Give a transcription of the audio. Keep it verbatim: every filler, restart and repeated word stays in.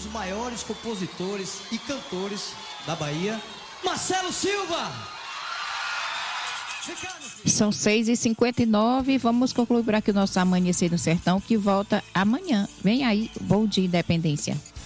maiores compositores e cantores da Bahia, Marcelo Silva. São seis e cinquenta e nove, vamos concluir por aqui o nosso Amanhecer no Sertão, que volta amanhã. Vem aí, Bom Dia Independência.